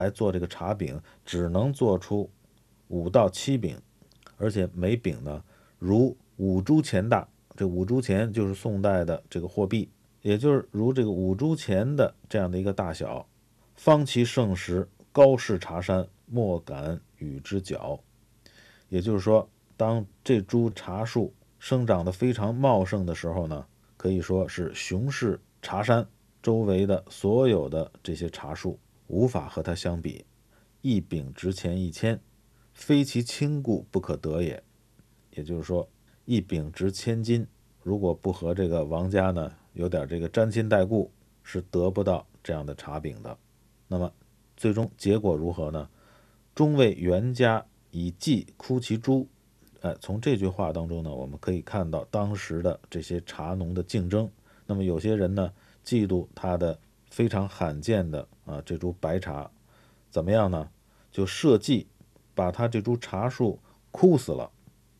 来做这个茶饼，只能做出5到7饼，而且每饼呢如5铢钱大。这5铢钱就是宋代的这个货币，也就是如这个5铢钱的这样的一个大小。方其盛时，高士茶山，莫敢与之较。也就是说，当这株茶树生长得非常茂盛的时候呢，可以说是雄视茶山，周围的所有的这些茶树无法和它相比。一饼值钱1000，非其轻故不可得也。也就是说，一饼值1000金，如果不和这个王家呢有点这个沾亲带故，是得不到这样的茶饼的。那么最终结果如何呢？终为袁家以计哭其猪。从这句话当中呢，我们可以看到当时的这些茶农的竞争。那么有些人呢，嫉妒他的非常罕见的这株白茶，怎么样呢？就设计把他这株茶树枯死了。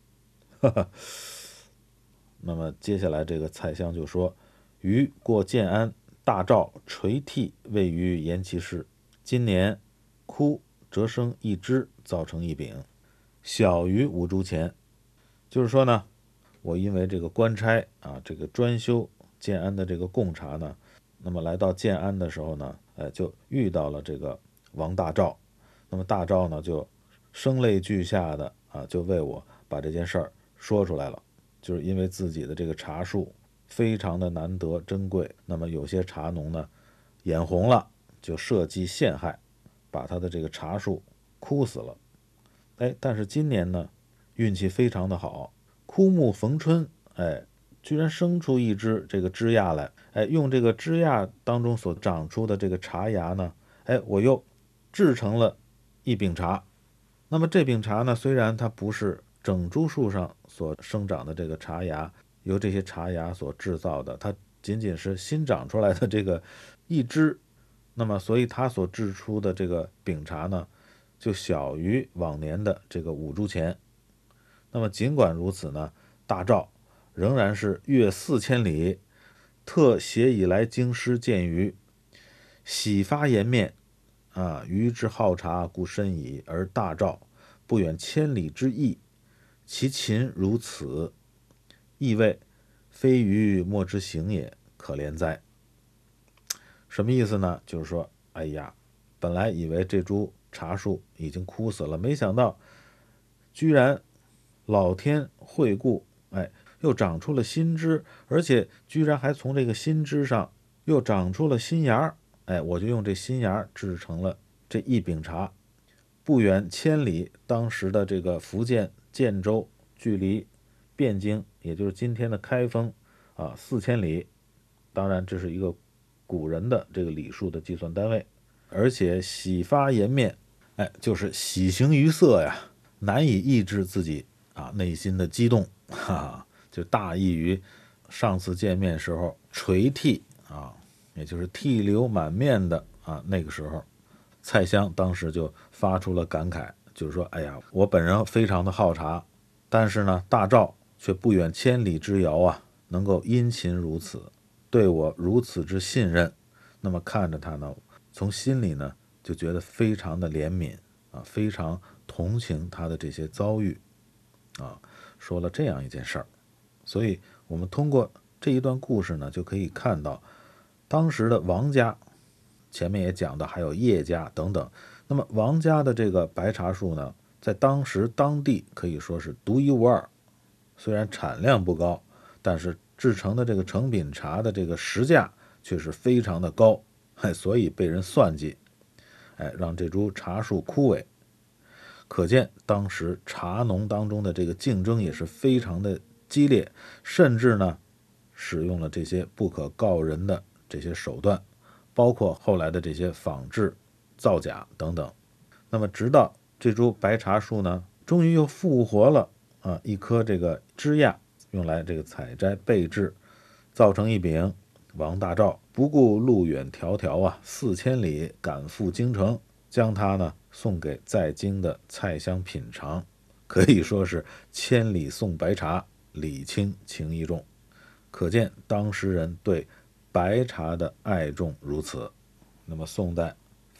那么接下来这个蔡襄就说：余过建安，大赵垂涕位于延其室，今年枯折生1枝，造成1饼，小于5铢钱。就是说呢，我因为这个官差这个专修建安的这个贡茶呢，那么来到建安的时候呢，就遇到了这个王大赵。那么大赵呢，就声泪俱下的就为我把这件事儿说出来了。就是因为自己的这个茶树非常的难得珍贵，那么有些茶农呢眼红了，就设计陷害，把他的这个茶树枯死了。但是今年呢运气非常的好，枯木逢春，居然生出一枝这个枝桠来。用这个枝桠当中所长出的这个茶芽呢，我又制成了1饼茶。那么这饼茶呢，虽然它不是整株树上所生长的这个茶芽由这些茶芽所制造的，它仅仅是新长出来的这个一枝，那么所以它所制出的这个饼茶呢，就小于往年的这个5铢钱。那么尽管如此呢，大赵仍然是越4000里，特携以来京师见余，喜发颜面余之好茶故深矣，而大赵不远千里之邑，其勤如此，意味非余莫之行也，可怜哉。什么意思呢？就是说，本来以为这株茶树已经枯死了，没想到居然老天惠顾，又长出了新枝，而且居然还从这个新枝上又长出了新芽。我就用这新芽制成了这1饼茶。不远千里，当时的这个福建建州距离汴京，也就是今天的开封4000里。当然这是一个古人的这个里数的计算单位。而且喜发颜面，就是喜形于色呀，难以抑制自己内心的激动，就大意于上次见面时候垂涕也就是涕流满面的那个时候。蔡襄当时就发出了感慨，就是说，我本人非常的好茶，但是呢，大赵却不远千里之遥能够殷勤如此，对我如此之信任。那么看着他呢，从心里呢就觉得非常的怜悯非常同情他的这些遭遇说了这样一件事儿。所以我们通过这一段故事呢，就可以看到当时的王家，前面也讲到还有叶家等等。那么王家的这个白茶树呢，在当时当地可以说是独一无二。虽然产量不高，但是制成的这个成品茶的这个实价却是非常的高，所以被人算计，让这株茶树枯萎。可见当时茶农当中的这个竞争也是非常的激烈，甚至呢使用了这些不可告人的这些手段，包括后来的这些仿制、造假等等。那么直到这株白茶树呢，终于又复活了一颗这个枝桠，用来这个采摘备制，造成1饼。王大赵不顾路远迢迢4000里赶赴京城，将它呢送给在京的蔡襄品尝，可以说是千里送白茶，礼轻情意重。可见当时人对白茶的爱重如此。那么宋代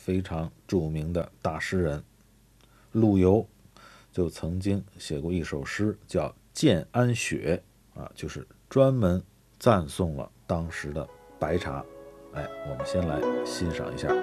非常著名的大诗人陆游就曾经写过一首诗叫《建安雪》就是专门赞颂了当时的白茶。我们先来欣赏一下。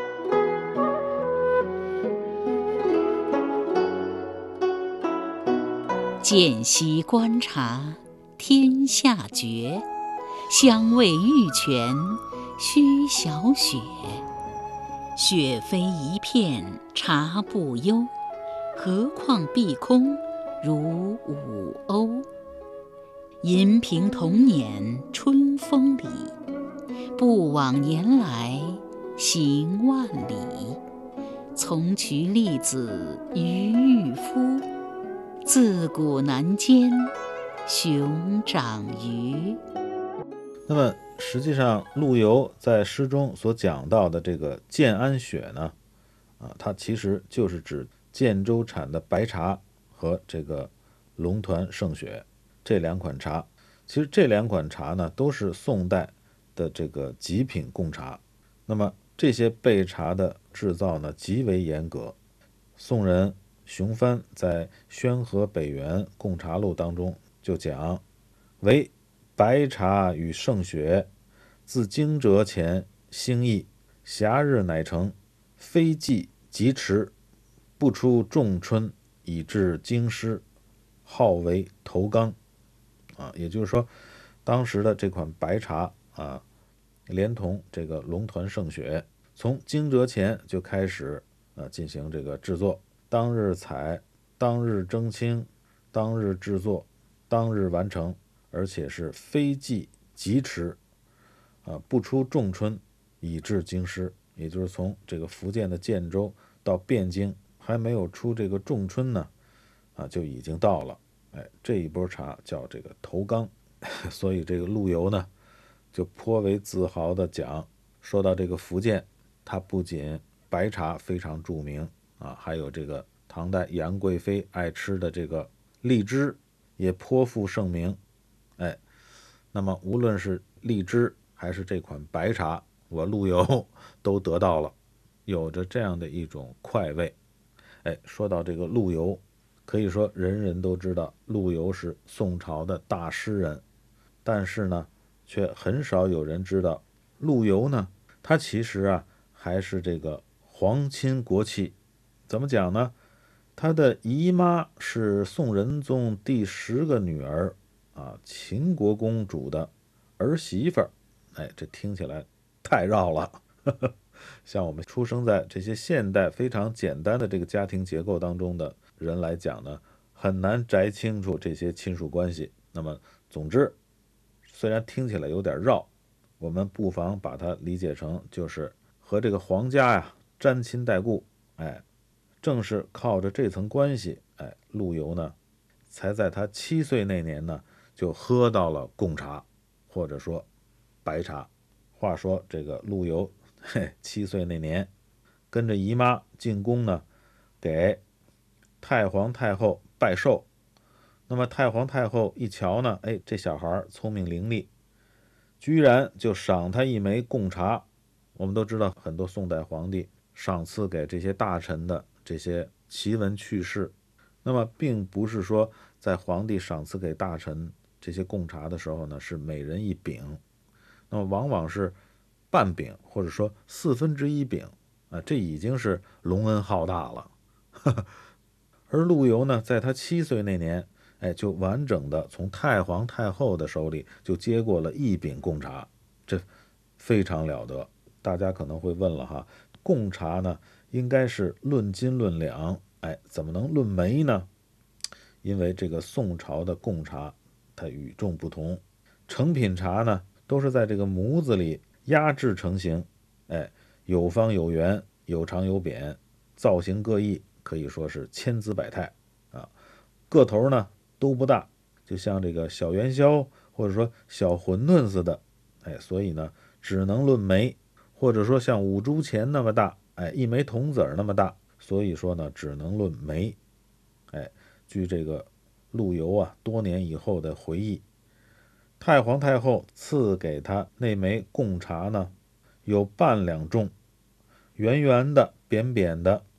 见习观察天下绝，香味玉泉须小雪。雪飞一片茶不忧，何况碧空如五瓯。银屏童年春风里，不枉年来行万里。从渠粒子于玉肤，自古难兼熊掌鱼。 那么实际上陆游在诗中所讲到的这个建安雪呢，它其实就是指建州产的白茶和这个龙团胜雪这两款茶。其实这两款茶呢都是宋代的这个极品贡茶。那么这些焙茶的制造呢极为严格。宋人熊藩在《宣和北元贡茶录》当中就讲，为白茶与胜雪，自惊蛰前兴邑，暇日乃成，非季即迟，不出仲春，以至京师，号为头纲。也就是说，当时的这款白茶连同这个龙团胜雪，从惊蛰前就开始进行这个制作，当日采，当日蒸青，当日制作，当日完成，而且是非季即迟，不出仲春，以至京师，也就是从这个福建的建州到汴京，还没有出这个仲春呢，就已经到了。这一波茶叫这个头纲。所以这个陆游呢，就颇为自豪地讲，说到这个福建，它不仅白茶非常著名还有这个唐代杨贵妃爱吃的这个荔枝也颇负盛名。那么无论是荔枝还是这款白茶，我陆游都得到了，有着这样的一种快慰。说到这个陆游，可以说人人都知道陆游是宋朝的大诗人，但是呢却很少有人知道陆游呢他其实还是这个皇亲国戚。怎么讲呢？他的姨妈是宋仁宗第10个女儿秦国公主的儿媳妇儿。这听起来太绕了像我们出生在这些现代非常简单的这个家庭结构当中的人来讲呢，很难摘清楚这些亲属关系。那么总之，虽然听起来有点绕，我们不妨把它理解成就是和这个皇家沾亲带故。正是靠着这层关系，陆游呢才在他7岁那年呢就喝到了贡茶，或者说白茶。话说这个陆游7岁那年跟着姨妈进宫呢，给太皇太后拜寿。那么太皇太后一瞧呢，这小孩聪明伶俐，居然就赏他一枚贡茶。我们都知道很多宋代皇帝赏赐给这些大臣的这些奇闻趣事，那么并不是说在皇帝赏赐给大臣这些贡茶的时候呢是每人一饼，那么往往是半饼或者说1/4饼这已经是隆恩浩大了而陆游呢在他7岁那年就完整的从太皇太后的手里就接过了1饼贡茶，这非常了得。大家可能会问了贡茶呢应该是论斤论两，怎么能论枚呢？因为这个宋朝的贡茶它与众不同，成品茶呢都是在这个模子里压制成型，有方有圆，有长有扁，造型各异，可以说是千姿百态个头呢都不大，就像这个小元宵或者说小馄饨似的，所以呢只能论枚，或者说像5铢钱那么大，1枚铜子那么大，所以说呢只能论枚。据这个陆游多年以后的回忆，太皇太后赐给他那枚贡茶呢有半两重， 圆圆的、扁扁的，